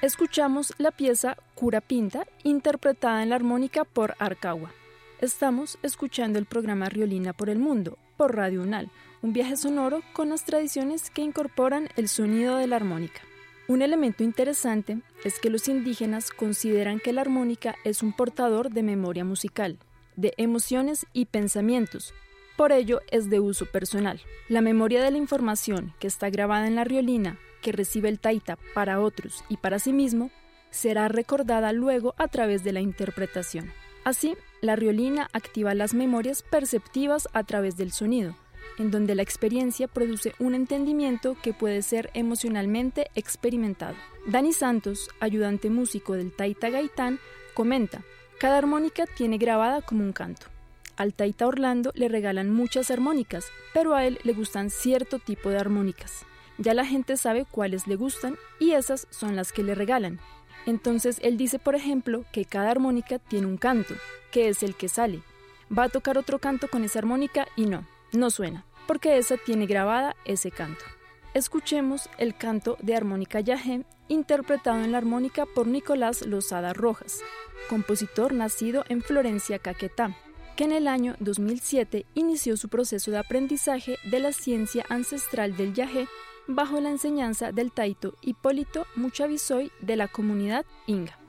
Escuchamos la pieza Cura Pinta, interpretada en la armónica por Arcagua. Estamos escuchando el programa Riolina por el Mundo, por Radio UNAL, un viaje sonoro con las tradiciones que incorporan el sonido de la armónica. Un elemento interesante es que los indígenas consideran que la armónica es un portador de memoria musical, de emociones y pensamientos. Por ello es de uso personal. La memoria de la información que está grabada en la riolina, que recibe el taita para otros y para sí mismo, será recordada luego a través de la interpretación. Así, la riolina activa las memorias perceptivas a través del sonido, en donde la experiencia produce un entendimiento que puede ser emocionalmente experimentado. Dani Santos, ayudante músico del Taita Gaitán, comenta: cada armónica tiene grabada como un canto. Al Taita Orlando le regalan muchas armónicas, pero a él le gustan cierto tipo de armónicas. Ya la gente sabe cuáles le gustan y esas son las que le regalan. Entonces él dice, por ejemplo, que cada armónica tiene un canto, que es el que sale. Va a tocar otro canto con esa armónica y no suena, porque esa tiene grabada ese canto. Escuchemos el canto de armónica Yajé, interpretado en la armónica por Nicolás Lozada Rojas, compositor nacido en Florencia, Caquetá, que en el año 2007 inició su proceso de aprendizaje de la ciencia ancestral del Yajé bajo la enseñanza del taito Hipólito Muchavisoy de la comunidad Inga.